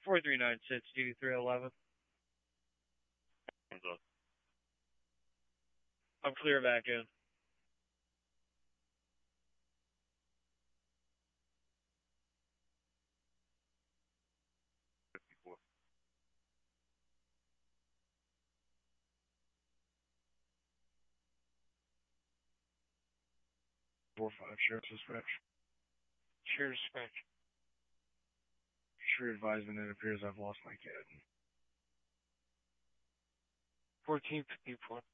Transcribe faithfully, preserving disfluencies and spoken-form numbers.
four three nine six two three eleven. I'm clear back in. Four five, sheriff's dispatch. Sheriff's dispatch. Sure advisement, it appears I've lost my kid. fourteen fifty-four.